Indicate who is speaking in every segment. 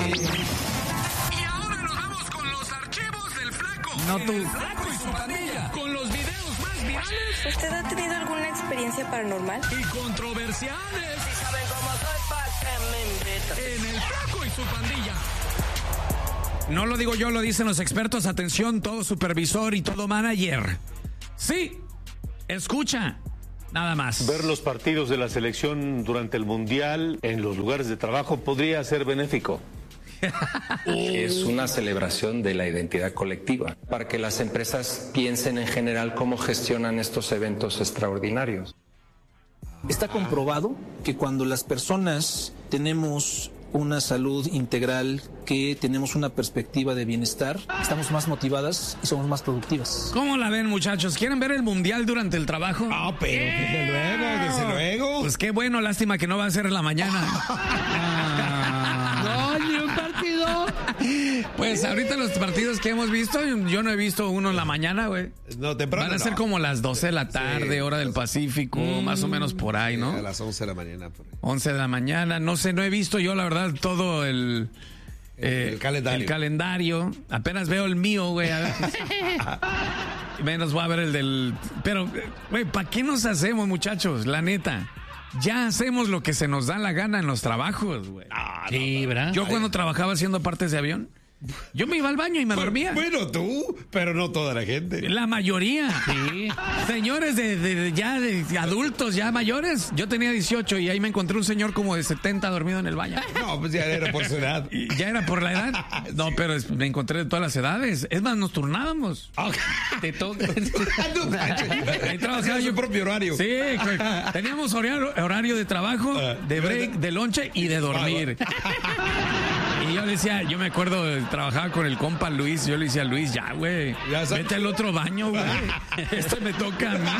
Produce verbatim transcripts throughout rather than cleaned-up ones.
Speaker 1: Y ahora nos vamos con los archivos del Flaco.
Speaker 2: No tú.
Speaker 1: El Flaco y su pandilla. Con los videos más virales.
Speaker 3: ¿Usted ha tenido alguna experiencia paranormal?
Speaker 1: Y controversiales.
Speaker 4: Si saben cómo soy, ¿pa' qué me invitan?
Speaker 1: En el Flaco y su pandilla.
Speaker 2: No lo digo yo, lo dicen los expertos. Atención, todo supervisor y todo manager. Sí, escucha, nada más.
Speaker 5: Ver los partidos de la selección durante el Mundial en los lugares de trabajo podría ser benéfico.
Speaker 6: Es una celebración de la identidad colectiva, para que las empresas piensen en general cómo gestionan estos eventos extraordinarios.
Speaker 7: Está comprobado que cuando las personas tenemos una salud integral, que tenemos una perspectiva de bienestar, estamos más motivadas y somos más productivas.
Speaker 2: ¿Cómo la ven, muchachos? ¿Quieren ver el mundial durante el trabajo?
Speaker 8: Ah, pero desde luego, desde luego.
Speaker 2: Pues qué bueno, lástima que no va a ser en la mañana.
Speaker 9: No, ni un partido.
Speaker 2: Pues ahorita los partidos que hemos visto, yo no he visto uno en la mañana, güey.
Speaker 8: No, temprano
Speaker 2: Van a ser
Speaker 8: no.
Speaker 2: como las doce de la tarde,
Speaker 8: Sí,
Speaker 2: hora del Pacífico,
Speaker 8: Mm,
Speaker 2: más o menos por ahí, ¿no?
Speaker 8: A las once de la mañana. Por ahí.
Speaker 2: once de la mañana, no sé, no he visto yo la verdad todo el...
Speaker 8: El, el calendario.
Speaker 2: El calendario. Apenas veo el mío, güey. A ver. Menos voy a ver el del... Pero, güey, ¿para qué nos hacemos, muchachos? La neta. Ya hacemos lo que se nos da la gana en los trabajos, güey.
Speaker 8: Ah,
Speaker 9: Sí,
Speaker 8: no,
Speaker 9: ¿verdad?
Speaker 2: Yo cuando trabajaba haciendo partes de avión, yo me iba al baño y me dormía.
Speaker 8: Bueno, tú, pero no toda la gente.
Speaker 2: La mayoría.
Speaker 9: Sí.
Speaker 2: Señores de, de- de- ya de adultos, ya mayores. Yo tenía dieciocho y ahí me encontré un señor como de setenta dormido en el baño.
Speaker 8: No, pues ya era por su edad.
Speaker 2: Y ya era por la edad. No, pero es- me encontré de todas las edades. Es más, nos turnábamos.
Speaker 9: Te toca.
Speaker 2: Ahí trabajaba
Speaker 8: Hacía
Speaker 2: yo.
Speaker 8: su propio horario.
Speaker 2: Sí, güey. Teníamos horario, horario de trabajo, de break, de lonche y de dormir. Y yo le decía, yo me acuerdo, trabajaba con el compa Luis, yo le decía, Luis, ya, güey,
Speaker 8: Ya sabes.
Speaker 2: vete al otro baño, güey. Este me toca a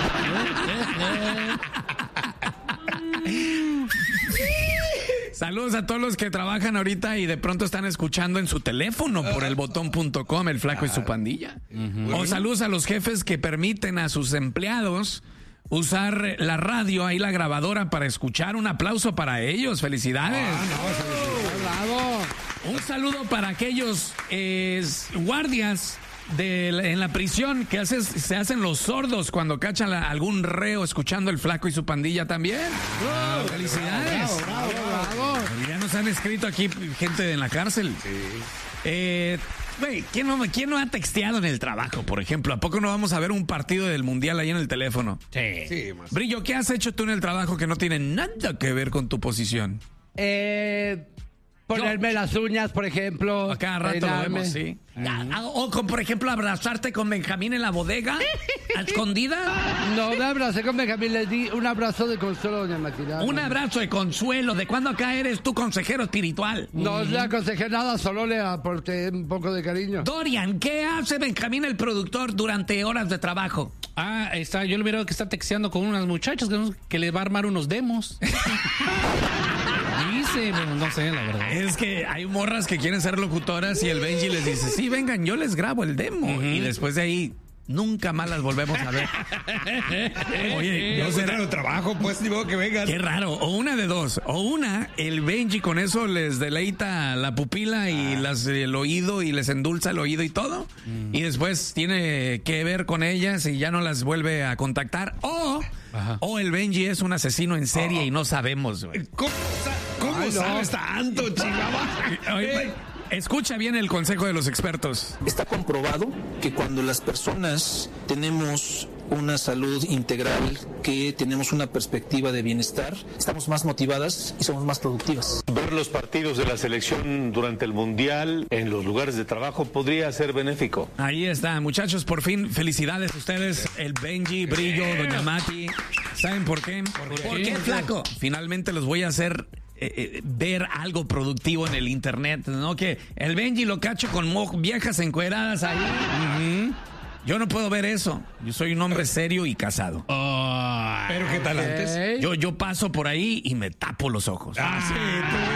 Speaker 2: mí. Saludos a todos los que trabajan ahorita y de pronto están escuchando en su teléfono por el botón punto com, el Flaco y su pandilla. O saludos a los jefes que permiten a sus empleados usar la radio, ahí la grabadora para escuchar. Un aplauso para ellos, felicidades.
Speaker 9: Bravo.
Speaker 2: Un saludo para aquellos eh, guardias de la- en la prisión que haces, se hacen los sordos cuando cachan a algún reo escuchando el Flaco y su pandilla también. Felicidades. Ya nos han escrito aquí gente en la cárcel. Eh, güey, ¿quién no, ¿quién no ha texteado en el trabajo, por ejemplo? ¿A poco no vamos a ver un partido del mundial ahí en el teléfono?
Speaker 9: Sí.
Speaker 8: Sí, más.
Speaker 2: Brillo, ¿qué has hecho tú en el trabajo que no tiene nada que ver con tu posición?
Speaker 9: Eh, ponerme las uñas, por ejemplo.
Speaker 2: A cada rato lo
Speaker 9: peinarme.
Speaker 2: vemos, sí. Ah, O, con, por ejemplo, abrazarte con Benjamín en la bodega, a escondida.
Speaker 9: No, me abracé con Benjamín, le di un abrazo de consuelo, doña Maquina.
Speaker 2: Un abrazo de consuelo. ¿De cuándo acá eres tu consejero espiritual?
Speaker 9: No le aconsejé nada, solo le aporté un poco de cariño.
Speaker 2: Dorian, ¿qué hace Benjamín el productor durante horas de trabajo?
Speaker 10: Ah, está, yo le veo que está texteando con unas muchachas que, que le va a armar unos demos. Dice, bueno, no sé, la verdad.
Speaker 2: Es que hay morras que quieren ser locutoras y el Benji les dice, sí, vengan, yo les grabo el demo. Uh-huh. Y después de ahí, nunca más las volvemos a ver.
Speaker 8: Oye, no se trae trabajo, pues, ni modo que vengan.
Speaker 2: Qué raro. O una de dos. O una, el Benji con eso les deleita la pupila y ah. las, el oído y les endulza el oído y todo. Mm. Y después tiene que ver con ellas y ya no las vuelve a contactar. O, o el Benji es un asesino en serie oh. y no sabemos. Güey.
Speaker 8: ¿Cómo, cómo Ay, sabes no. tanto, Chihuahua?
Speaker 2: Oye, escucha bien el consejo de los expertos.
Speaker 7: Está comprobado que cuando las personas tenemos una salud integral, que tenemos una perspectiva de bienestar, estamos más motivadas y somos más productivas.
Speaker 5: Ver los partidos de la selección durante el Mundial en los lugares de trabajo podría ser benéfico.
Speaker 2: Ahí está, muchachos, por fin, felicidades a ustedes, el Benji, Brillo, Doña Mati. ¿Saben por qué? ¿Por, ¿Por qué, qué, flaco? Finalmente los voy a hacer eh, eh, ver algo productivo en el internet, ¿no? Que el Benji lo cacho con mo- viejas encueradas ahí. Uh-huh. Yo no puedo ver eso. Yo soy un hombre serio y casado.
Speaker 8: Oh, ¿pero qué tal antes?
Speaker 2: Yo, yo paso por ahí y me tapo los ojos.
Speaker 8: Ah, sí,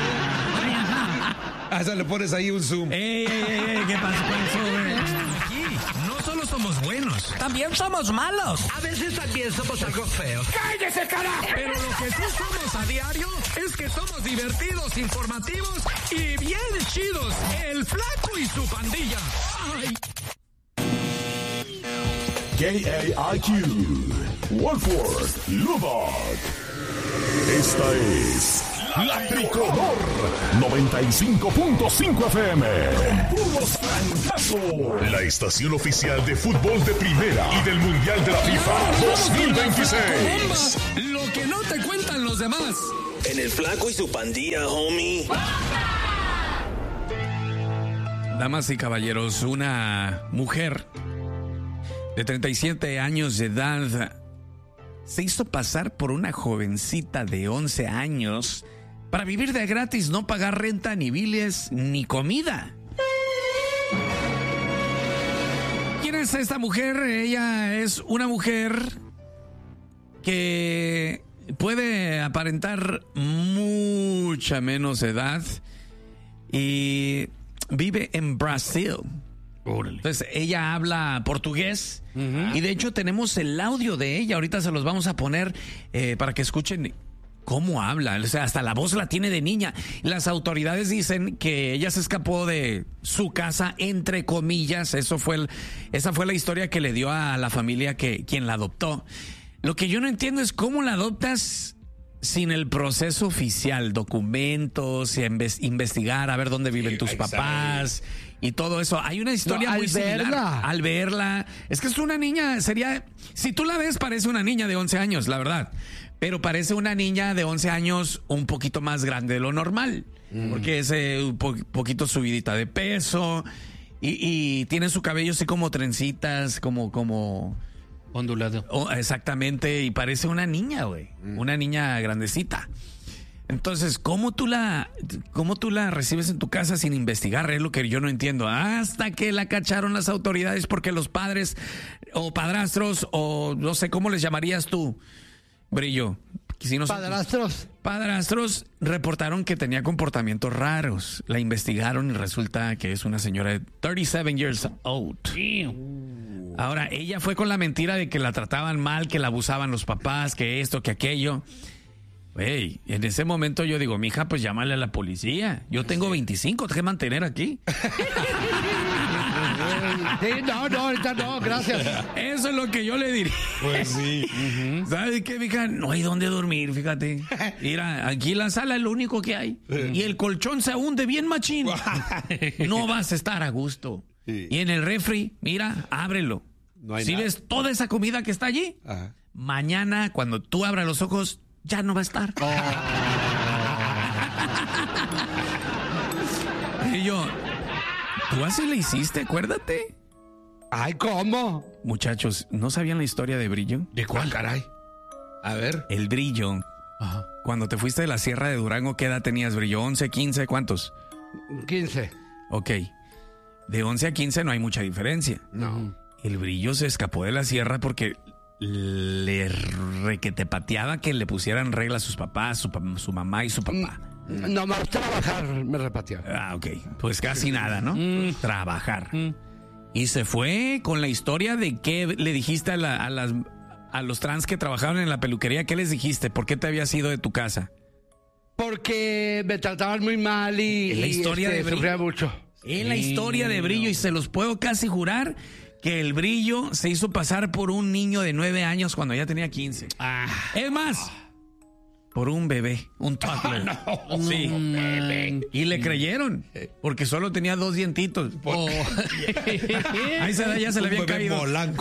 Speaker 8: tú. Ah, o sea, le pones ahí un zoom.
Speaker 2: ¡Ey, ey, ey! ¿Qué pasa con eso, güey? no solo somos buenos,
Speaker 4: También somos malos.
Speaker 9: A veces también somos algo feos.
Speaker 1: ¡Cállese, carajo!
Speaker 2: pero lo que sí somos a diario es que somos divertidos, informativos y bien chidos. El Flaco y su pandilla. Ay.
Speaker 11: K A I Q, Wolford, Lubbock. Esta es La Tricolor noventa y cinco punto cinco F M. Con puros francazos. La estación oficial de fútbol de primera y del Mundial de la FIFA dos mil veintiséis.
Speaker 2: Lo que no te cuentan los demás.
Speaker 4: En el Flaco y su pandilla, homie.
Speaker 2: Damas y caballeros, una mujer de treinta y siete años de edad se hizo pasar por una jovencita de once años para vivir de gratis, no pagar renta, ni biles, ni comida. ¿Quién es esta mujer? Ella es una mujer que puede aparentar mucha menos edad y vive en Brasil. Entonces ella habla portugués, uh-huh. y de hecho tenemos el audio de ella. Ahorita se los vamos a poner eh, para que escuchen cómo habla. O sea, hasta la voz la tiene de niña. Las autoridades dicen que ella se escapó de su casa, entre comillas. Eso fue el, esa fue la historia que le dio a la familia que quien la adoptó. Lo que yo no entiendo es cómo la adoptas sin el proceso oficial, documentos, investigar, a ver dónde viven sí, tus papás y todo eso. Hay una historia no, muy similar. Verla. Al verla, es que es una niña, sería, si tú la ves parece una niña de once años, la verdad, pero parece una niña de once años un poquito más grande de lo normal, mm. porque es eh, un po- poquito subidita de peso y, y tiene su cabello así como trencitas, como, como
Speaker 10: ondulado.
Speaker 2: Oh, exactamente, y parece una niña, güey, mm. una niña grandecita. Entonces, ¿cómo tú la cómo tú la recibes en tu casa sin investigar? Es lo que yo no entiendo. Hasta que la cacharon las autoridades porque los padres o padrastros o no sé cómo les llamarías tú, Brillo. Si no
Speaker 9: padrastros.
Speaker 2: Padrastros reportaron que tenía comportamientos raros. La investigaron y resulta que es una señora de treinta y siete years old. Ahora, ella fue con la mentira de que la trataban mal, que la abusaban los papás, que esto, que aquello. Hey, en ese momento yo digo, mija, pues llámale a la policía. Yo tengo veinticinco, tengo que mantener aquí.
Speaker 9: Sí, no, no, ahorita no, gracias.
Speaker 2: Eso es lo que yo le diría.
Speaker 8: Pues sí.
Speaker 2: Uh-huh. ¿Sabes qué, mija? No hay dónde dormir, fíjate. Mira, aquí la sala es lo único que hay. Y el colchón se hunde bien machín. No vas a estar a gusto. Sí. Y en el refri, mira, ábrelo. No hay si nada. Ves toda esa comida que está allí, ajá, mañana cuando tú abras los ojos, ya no va a estar. Oh. Y yo, tú así le hiciste, acuérdate.
Speaker 9: Ay, ¿cómo?
Speaker 2: Muchachos, ¿no sabían la historia de Brillo?
Speaker 8: ¿De cuál, caray? A ver.
Speaker 2: El Brillo. Ajá. Cuando te fuiste de la Sierra de Durango, ¿qué edad tenías, Brillo? ¿once, quince? ¿Cuántos?
Speaker 9: quince.
Speaker 2: Ok. De once a quince no hay mucha diferencia.
Speaker 9: No.
Speaker 2: El Brillo se escapó de la sierra porque le requetepateaba que le pusieran reglas a sus papás, su, su mamá y su papá.
Speaker 9: No, más trabajar me repateó.
Speaker 2: Ah, ok. Pues casi nada, ¿no? Mm. Trabajar. Mm. Y se fue con la historia de qué le dijiste a, la, a, las, a los trans que trabajaban en la peluquería. ¿Qué les dijiste? ¿Por qué te habías ido de tu casa?
Speaker 9: Porque me trataban muy mal y,
Speaker 2: la historia
Speaker 9: y este,
Speaker 2: de
Speaker 9: sufría mucho.
Speaker 2: Es la historia de Brillo y se los puedo casi jurar que el Brillo se hizo pasar por un niño de nueve años cuando ya tenía quince. Ah. Es más, por un bebé, un toddler. No, sí. Un bebé. Y le creyeron, porque solo tenía dos dientitos. Oh. Ahí se, ya se le había caído.
Speaker 8: Blanco.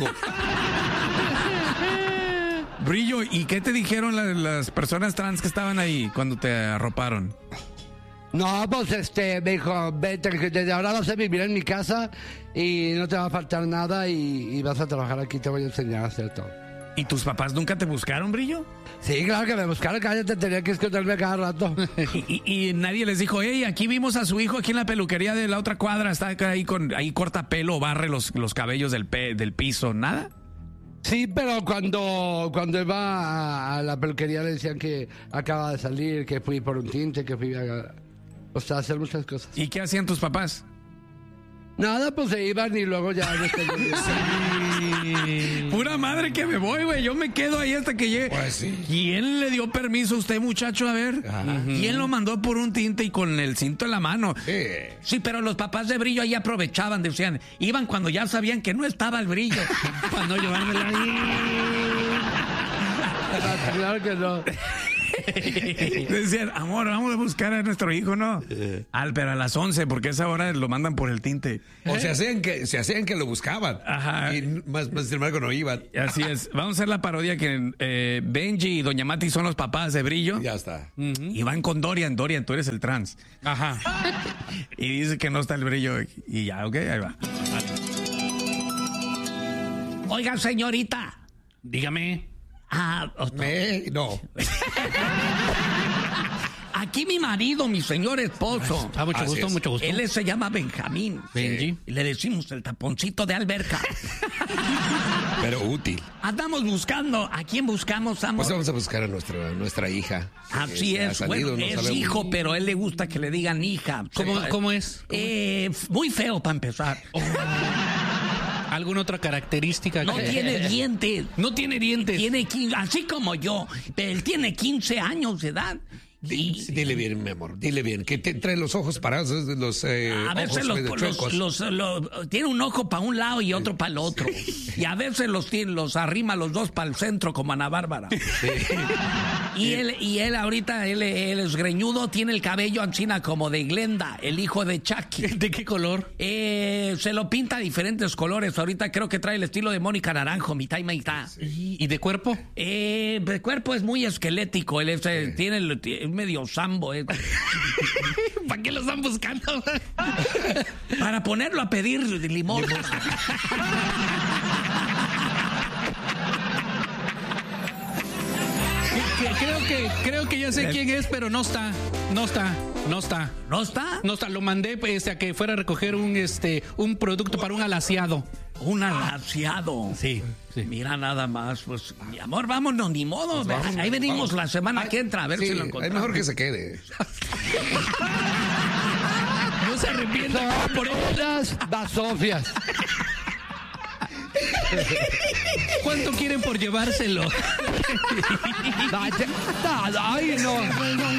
Speaker 2: Brillo, ¿y qué te dijeron las, las personas trans que estaban ahí cuando te arroparon?
Speaker 9: No, pues este, me dijo, vete, desde ahora vas a vivir en mi casa y no te va a faltar nada y, y vas a trabajar aquí, te voy a enseñar a hacer todo.
Speaker 2: ¿Y tus papás nunca te buscaron, Brillo?
Speaker 9: Sí, claro que me buscaron, cállate, tenía que esconderme cada rato.
Speaker 2: y, y, y nadie les dijo, hey, aquí vimos a su hijo aquí en la peluquería de la otra cuadra, está ahí, con, ahí corta pelo, barre los, los cabellos del, pe, del piso, ¿nada?
Speaker 9: Sí, pero cuando, cuando iba a, a la peluquería le decían que acaba de salir, que fui por un tinte, que fui a... O sea, hacer muchas cosas.
Speaker 2: ¿Y qué hacían tus papás?
Speaker 9: Nada, pues se iban y luego ya...
Speaker 2: Sí. Pura madre que me voy, güey. Yo me quedo ahí hasta que llegue.
Speaker 8: Pues sí.
Speaker 2: ¿Quién le dio permiso a usted, muchacho? A ver. Ajá. ¿Quién lo mandó por un tinte y con el cinto en la mano?
Speaker 8: Sí.
Speaker 2: Sí, pero los papás de Brillo ahí aprovechaban, decían, iban cuando ya sabían que no estaba el brillo. Para no llevármela ahí.
Speaker 9: Claro que no.
Speaker 2: Decían, amor, vamos a buscar a nuestro hijo, ¿no? Al, pero a las once, porque a esa hora lo mandan por el tinte.
Speaker 8: O se hacían que, se hacían que lo buscaban.
Speaker 2: Ajá.
Speaker 8: Y más, más sin embargo no iban.
Speaker 2: Así es. Vamos a hacer la parodia que eh, Benji y Doña Mati son los papás de Brillo.
Speaker 8: Ya está.
Speaker 2: Uh-huh. Y van con Dorian. Dorian, tú eres el trans.
Speaker 10: Ajá.
Speaker 2: Y dice que no está el Brillo. Y ya, ok, ahí va. Oiga, señorita.
Speaker 10: Dígame.
Speaker 2: Ah,
Speaker 8: Me, no.
Speaker 2: Aquí mi marido, mi señor esposo.
Speaker 10: Ah, mucho
Speaker 8: Así
Speaker 10: gusto,
Speaker 8: es.
Speaker 10: mucho gusto.
Speaker 2: Él se llama Benjamín.
Speaker 10: Benji.
Speaker 2: Y le decimos el taponcito de alberca.
Speaker 8: Pero útil.
Speaker 2: Andamos buscando. ¿A quién buscamos, amor?
Speaker 8: Pues vamos a buscar a nuestra, nuestra hija.
Speaker 2: Así
Speaker 8: Eh, ha
Speaker 2: es.
Speaker 8: salido,
Speaker 2: Bueno,
Speaker 8: no
Speaker 2: es
Speaker 8: sabemos.
Speaker 2: hijo, pero a él le gusta que le digan hija.
Speaker 10: ¿Cómo,
Speaker 2: Sí.
Speaker 10: ¿Cómo es?
Speaker 2: Eh, muy feo para empezar.
Speaker 10: ¿Alguna otra característica?
Speaker 2: No
Speaker 10: que-
Speaker 2: tiene dientes.
Speaker 10: No tiene dientes.
Speaker 2: Tiene quince, así como yo. Pero él tiene quince años de edad.
Speaker 8: Di- Dile bien, mi amor, dile bien, que te trae los ojos parados, los eh,
Speaker 2: A veces
Speaker 8: ojos
Speaker 2: los,
Speaker 8: medio
Speaker 2: los,
Speaker 8: chuecos.
Speaker 2: los- los- tiene un ojo para un lado y otro para el otro. Y a veces los tiene, los arrima los dos para el centro como Ana Bárbara. Y él, y él ahorita, él, él es greñudo, tiene el cabello ancina como de Glenda, el hijo de Chucky.
Speaker 10: ¿De qué color?
Speaker 2: Eh, se lo pinta a diferentes colores. Ahorita creo que trae el estilo de Mónica Naranjo, mitad y mitad.
Speaker 10: ¿Y de cuerpo?
Speaker 2: Eh, el cuerpo es muy esquelético, él es, eh, tiene el- es medio sambo. eh.
Speaker 10: ¿Para qué lo están buscando?
Speaker 2: Para ponerlo a pedir limón.
Speaker 10: Que- Creo que, creo que ya sé quién es, pero no está. No está. No está.
Speaker 2: ¿No está?
Speaker 10: No está. Lo mandé pues, a que fuera a recoger un este un producto para un alaciado.
Speaker 2: Un alaciado.
Speaker 10: Sí, sí.
Speaker 2: Mira nada más, pues, mi amor, vámonos, ni modo.
Speaker 8: Pues vamos,
Speaker 2: Ahí venimos
Speaker 8: vamos.
Speaker 2: la semana
Speaker 8: Ay,
Speaker 2: que entra, a ver
Speaker 8: sí,
Speaker 2: si lo
Speaker 8: es
Speaker 2: encontramos.
Speaker 8: mejor que se quede.
Speaker 10: No se arrepienta por eso.
Speaker 9: Las basofias.
Speaker 10: ¿Cuánto quieren por llevárselo?
Speaker 9: Ay, no.